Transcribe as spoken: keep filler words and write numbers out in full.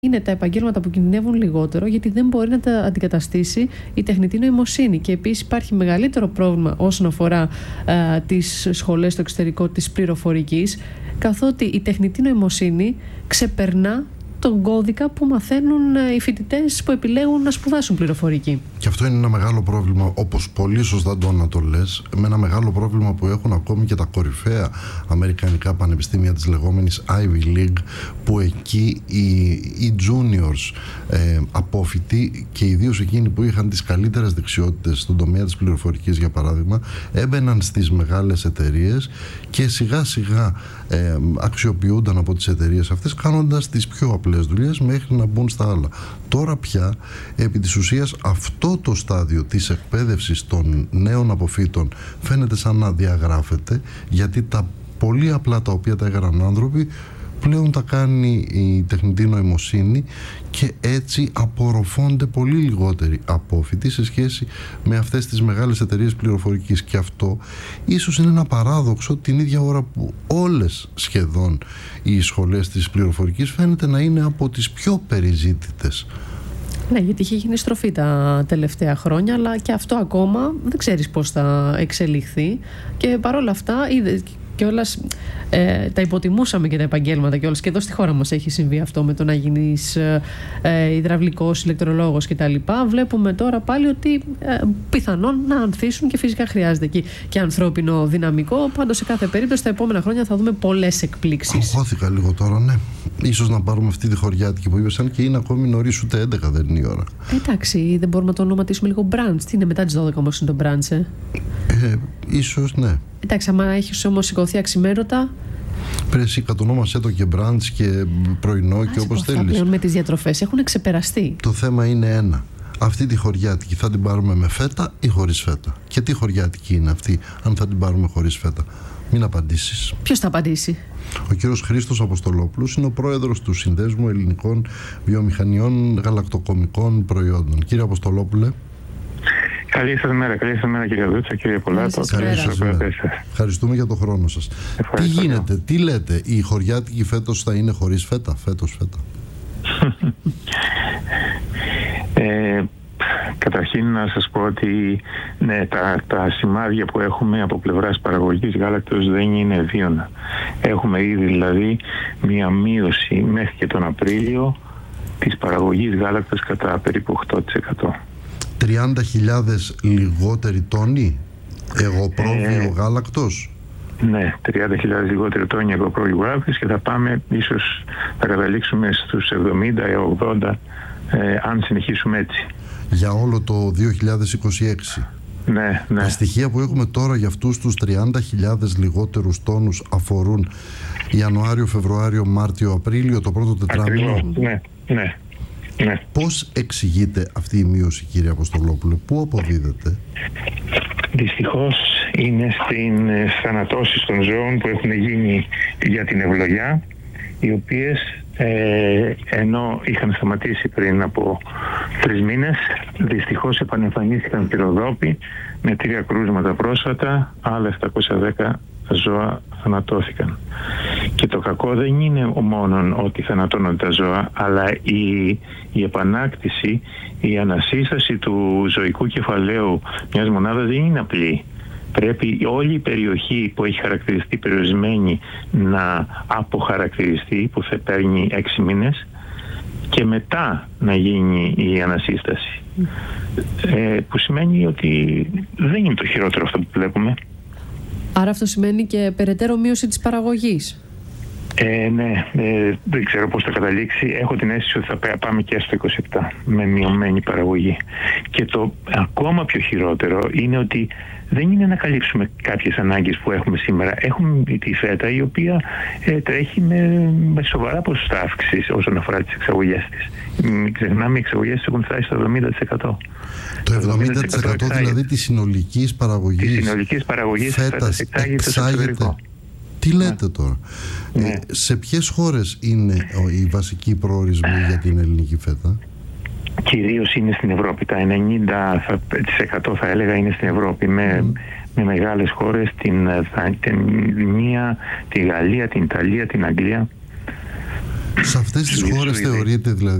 είναι τα επαγγέλματα που κινδυνεύουν λιγότερο, γιατί δεν μπορεί να τα αντικαταστήσει η τεχνητή νοημοσύνη. Και επίσης υπάρχει μεγαλύτερο πρόβλημα όσον αφορά α, τις σχολές στο εξωτερικό της πληροφορικής, καθότι η τεχνητή νοημοσύνη ξεπερνά τον κώδικα που μαθαίνουν οι φοιτητές που επιλέγουν να σπουδάσουν πληροφορική. Και αυτό είναι ένα μεγάλο πρόβλημα, όπως πολύ σωστά το να το λες, με ένα μεγάλο πρόβλημα που έχουν ακόμη και τα κορυφαία αμερικανικά πανεπιστήμια της λεγόμενης Ivy League, που εκεί οι, οι juniors ε, απόφοιτοι, και ιδίως εκείνοι που είχαν τις καλύτερες δεξιότητες στον τομέα της πληροφορικής, για παράδειγμα, έμπαιναν στις μεγάλες εταιρείες και σιγά σιγά ε, αξιοποιούνταν από τις εταιρείες αυτές, κάνοντας τις πιο απλές δουλειές μέχρι να μπουν στα άλλα. Τώρα πια, επί της ουσίας, αυτό το στάδιο της εκπαίδευσης των νέων αποφύτων φαίνεται σαν να διαγράφεται, γιατί τα πολύ απλά τα οποία τα έκαναν άνθρωποι πλέον τα κάνει η τεχνητή νοημοσύνη, και έτσι απορροφώνται πολύ λιγότεροι απόφοιτοι σε σχέση με αυτές τις μεγάλες εταιρείες πληροφορικής. Και αυτό ίσως είναι ένα παράδοξο, την ίδια ώρα που όλες σχεδόν οι σχολές της πληροφορικής φαίνεται να είναι από τις πιο περιζήτητες. Ναι, γιατί είχε γίνει στροφή τα τελευταία χρόνια, αλλά και αυτό ακόμα δεν ξέρεις πώς θα εξελιχθεί. Και παρόλα αυτά, είδε, κιόλας, ε, τα υποτιμούσαμε και τα επαγγέλματα κιόλας, και εδώ στη χώρα μας έχει συμβεί αυτό με το να γίνεις ε, ε, υδραυλικός, ηλεκτρολόγος κτλ. Βλέπουμε τώρα πάλι ότι ε, πιθανόν να ανθίσουν, και φυσικά χρειάζεται εκεί και ανθρώπινο δυναμικό. Πάντως σε κάθε περίπτωση τα επόμενα χρόνια θα δούμε πολλές εκπλήξεις. Αγχώθηκα λίγο τώρα, ναι. Ίσως να πάρουμε αυτή τη χωριάτικη που είπες, αν και είναι ακόμη νωρίς, ούτε έντεκα δεν είναι η ώρα. Εντάξει, δεν μπορούμε να το ονοματίσουμε λίγο brunch. Τι είναι μετά τις δώδεκα όμως είναι το brunch, ε? ε ίσως ναι. Εντάξει, άμα έχεις όμως σηκωθεί αξιμέρωτα. Πρέπει εσύ κατονόμασέ το και brunch και πρωινό. Άς, και όπως θέλεις. Πλέον με τις διατροφές έχουν ξεπεραστεί. Το θέμα είναι ένα. Αυτή τη χωριάτικη θα την πάρουμε με φέτα ή χωρίς φέτα? Και τι χωριάτικη είναι αυτή, αν θα την πάρουμε χωρίς φέτα? Μην απαντήσεις. Ποιος θα απαντήσει? Ο κύριος Χρήστος Αποστολόπουλος είναι ο πρόεδρος του Συνδέσμου Ελληνικών Βιομηχανιών Γαλακτοκομικών Προϊόντων. Κύριε Αποστολόπουλε. Καλή σας μέρα, καλή σας μέρα κύριε Δούτσα, κύριε Πολάτο. Καλή σας μέρα. Ευχαριστούμε για τον χρόνο σας. Ευχαριστώ. Τι γίνεται, τι λέτε, η χωριάτικη φέτος θα είναι χωρίς φέτα, φέτος φέτα? ε, καταρχήν να σας πω ότι ναι, τα, τα σημάδια που έχουμε από πλευράς παραγωγής γάλακτος δεν είναι βίωνα. Έχουμε ήδη δηλαδή μία μείωση μέχρι και τον Απρίλιο της παραγωγής γάλακτος κατά περίπου οκτώ τοις εκατό. τριάντα χιλιάδες λιγότεροι τόνοι εγωπρόβιο ε, γάλακτος. Ναι, τριάντα χιλιάδες λιγότεροι τόνοι εγωπρόβιο γάλακτος, και θα πάμε, ίσως θα καταλήξουμε στους εβδομήντα έως ογδόντα ε, αν συνεχίσουμε έτσι. Για όλο το δύο χιλιάδες είκοσι έξι. Ναι, ναι. Τα στοιχεία που έχουμε τώρα για αυτούς τους τριάντα χιλιάδες λιγότερους τόνους αφορούν Ιανουάριο, Φεβρουάριο, Μάρτιο, Απρίλιο, το πρώτο τετράμινο. Ναι, ναι. Ναι. Πώς εξηγείται αυτή η μείωση, κύριε Αποστολόπουλε, πού αποδίδεται? Δυστυχώς είναι στην θανατώσεις των ζώων που έχουν γίνει για την ευλογιά, οι οποίες ε, ενώ είχαν σταματήσει πριν από τρεις μήνες, δυστυχώς επανεμφανίστηκαν πυροδόποι με τρία κρούσματα πρόσφατα, άλλα επτακόσια δέκα ζώα θανατώθηκαν. Και το κακό δεν είναι μόνο ότι θανατώνονται τα ζώα, αλλά η, η επανάκτηση, η ανασύσταση του ζωικού κεφαλαίου μιας μονάδας δεν είναι απλή. Πρέπει όλη η περιοχή που έχει χαρακτηριστεί περιορισμένη να αποχαρακτηριστεί, που θα παίρνει έξι μήνες, και μετά να γίνει η ανασύσταση. Ε, που σημαίνει ότι δεν είναι το χειρότερο αυτό που βλέπουμε. Άρα αυτό σημαίνει και περαιτέρω μείωση της παραγωγής. Ε, ναι, ε, δεν ξέρω πώς θα καταλήξει. Έχω την αίσθηση ότι θα πάμε και στο είκοσι επτά με μειωμένη παραγωγή. Και το ακόμα πιο χειρότερο είναι ότι δεν είναι να καλύψουμε κάποιες ανάγκες που έχουμε σήμερα. Έχουμε τη φέτα, η οποία ε, τρέχει με, με σοβαρά ποσοστά αύξησης όσον αφορά τις εξαγωγές της. Μην ξεχνάμε, οι εξαγωγές της έχουν φτάσει στο εβδομήντα τοις εκατό. Το εβδομήντα τοις εκατό δηλαδή της συνολικής παραγωγής, της συνολικής παραγωγής φέτας εξάγεται. Τι λέτε τώρα? Ναι. Ε, σε ποιες χώρες είναι οι βασικοί προορισμοί για την ελληνική φέτα? Κυρίως είναι στην Ευρώπη. Τα ενενήντα τοις εκατό θα έλεγα είναι στην Ευρώπη, με, mm. με μεγάλες χώρες, την Δανία, τη Γαλλία, την Ιταλία, την Αγγλία. Σε αυτές τις χώρες θεωρείται δηλαδή